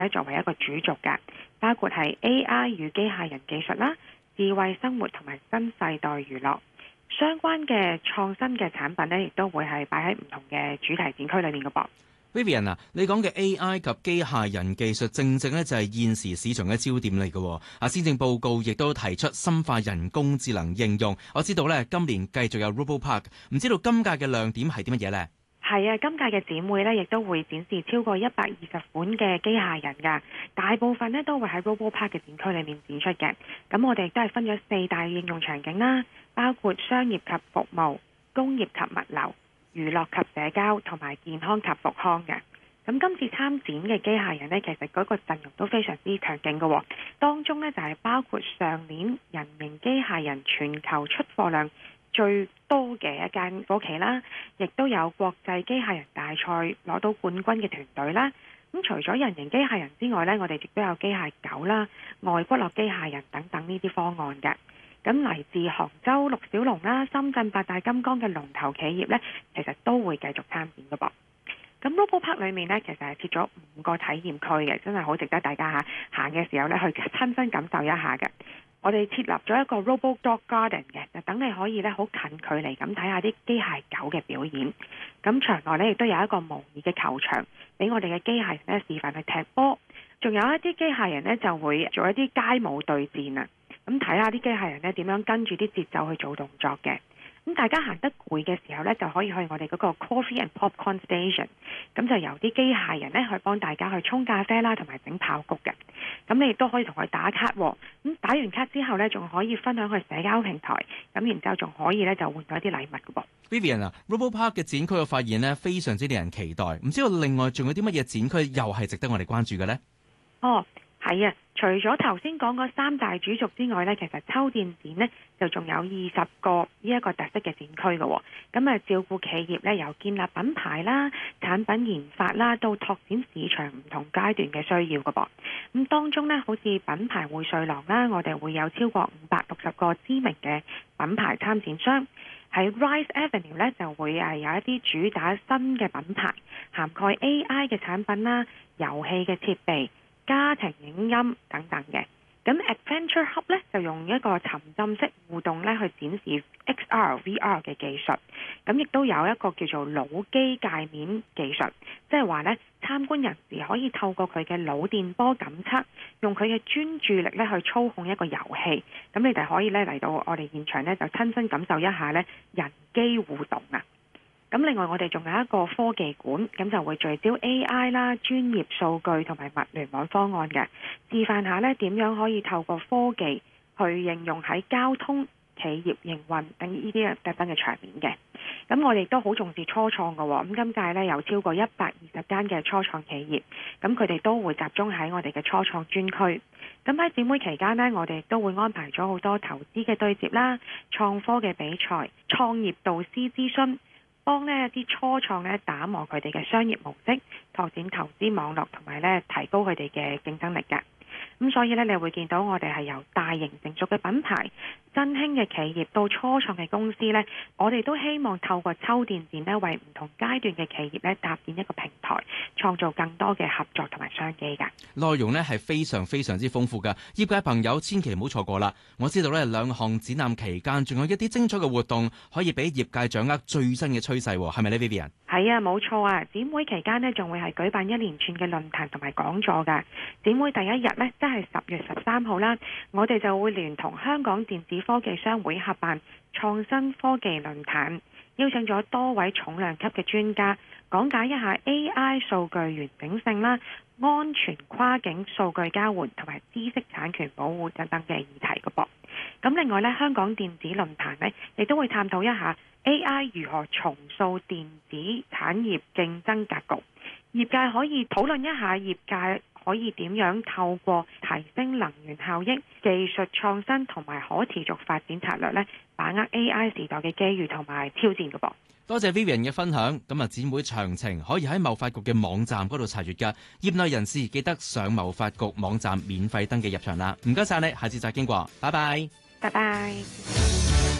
咧作為一個主軸嘅，包括係 AI 與機械人技術啦、智慧生活同埋新世代娛樂相關嘅創新嘅產品咧，亦都會係擺喺唔同嘅主題展區裏面嘅噃。 Vivian 啊，你講嘅 AI 及機械人技術，正正咧就係現時市場嘅焦點嚟嘅。施政報告亦都提出深化人工智能應用。我知道咧，今年繼續有 RoboPark， 唔知道今屆嘅亮點係啲乜嘢呢？ 係啊，今屆嘅展會咧，亦都會展示超過120款嘅機械人㗎，大部分咧都會喺 RoboPark 嘅展區裏面展出嘅。咁我哋亦都係分咗4大應用場景啦，包括商業及服務、工業及物流、娛樂及社交同埋健康及復康嘅。咁今次參展嘅機械人呢，其實嗰個陣容都非常之強勁嘅喎。當中呢，就係包括上年人形機械人全球出貨量最多嘅一間科企啦，亦都有國際機械人大賽攞到冠軍嘅團隊啦。咁除咗人形機械人之外呢，我哋亦都有機械狗啦、外骨骼機械人等等呢啲方案嘅。咁嚟自杭州陸小龍啦、深圳8大金剛嘅龍頭企業呢，其實都會繼續參展嘅噃。咁 RoboPark 裏面呢，其實係設咗5個體驗區嘅，真係好值得大家行嘅時候呢去親身感受一下嘅。我哋設立咗一個 Robo Dog Garden 嘅，就等你可以呢好近距離咁睇下啲機械狗嘅表演。咁場內呢，亦都有一個模擬嘅球場，俾我哋嘅機械人呢示範去踢波。仲有一啲機械人呢，就會做一啲街舞對戰啊！咁睇下啲機械人呢點樣跟住啲節奏去做動作嘅。咁大家行得攰嘅時候呢，就可以去我哋嗰個 Coffee and Popcorn Station， 咁就由啲機械人呢去幫大家去沖咖啡啦，同埋整爆谷嘅。咁你亦都可以同佢打卡喎。咁打完卡之後呢，仲可以分享去社交平台，咁然之後仲可以呢就換到一啲禮物嘅噃。 Vivian 啊， RoboPark 嘅展區嘅發現呢，非常之令人期待。唔知道另外仲有啲乜嘢展區又係值得我哋關注嘅呢？ 係啊，除咗頭先講嗰3大主軸之外呢，其實秋店展呢就仲有20個呢一個特色嘅展區嘅喎。咁啊，照顧企業呢，由建立品牌啦、產品研發啦，到拓展市場唔同階段嘅需要嘅噃。咁當中呢，好似品牌匯萃廊啦，我哋會有超過560個知名嘅品牌參展商。喺 Rise Avenue 呢，就會有一啲主打新嘅品牌，涵蓋 AI 嘅產品啦、遊戲嘅設備、家庭影音等等嘅。咁 Adventure Hub 咧就用一個沉浸式互動咧去展示 XR、VR 嘅技術，咁亦都有一個叫做腦機界面技術，即係話咧參觀人士可以透過佢嘅腦電波感測，用佢嘅專注力咧去操控一個遊戲，咁你哋可以咧嚟到我哋現場咧就親身感受一下咧人機互動啊！咁另外我哋仲有一個科技館，咁就會聚焦 AI 啦、專業數據同埋物聯網方案嘅，示範下呢點樣可以透過科技去應用喺交通、企業營運等呢啲特登嘅場面嘅。咁我哋都好重視初創嘅喎，咁今屆呢有超過120間嘅初創企業，咁佢哋都會集中喺我哋嘅初創專區。咁喺展會期間呢，我哋亦都會安排咗好多投資嘅對接啦、創科嘅比賽、創業導師諮詢，幫呢啲初創呢打磨佢哋嘅商業模式，拓展投資網絡，同埋呢提高佢哋嘅競爭力嘅。咁所以呢，你會見到我哋係由大型成熟嘅品牌、新興嘅企業到初創嘅公司呢，我哋都希望透過秋店展呢，為唔同階段嘅企業呢搭建一個平台，創造更多嘅合作同埋商機㗎。 內容呢係非常非常之豐富㗎，業界朋友千祈唔好錯過啦！我知道呢兩項展覽期間仲有一啲精彩嘅活動，可以俾業界掌握最新嘅趨勢，係咪呢 Vivian？ 係啊，冇錯啊！展會期間呢，仲會係舉辦一連串嘅論壇同埋講座㗎。展會第一日呢，即係10月13號啦，我哋就會聯同香港電子科技商會合辦創新科技論壇，邀請咗多位重量級嘅專家講解一下 AI 數據完整性啦、安全跨境數據交換同埋知識產權保護等等嘅議題嘅噃。咁另外呢，香港電子論壇呢，亦都會探討一下 AI 如何重塑電子產業競爭格局，業界可以討論一下業界可以點樣透過提升能源效益、技術創新同埋可持續發展策略呢，把握 AI 時代嘅機遇同埋挑戰嘅噃。 多謝 Vivian 嘅分享。咁啊，展會詳情可以喺貿發局嘅網站嗰度查閱㗎。業內人士記得上貿發局網站免費登記入場啦。唔該晒你，下次再經過，拜拜。 拜拜。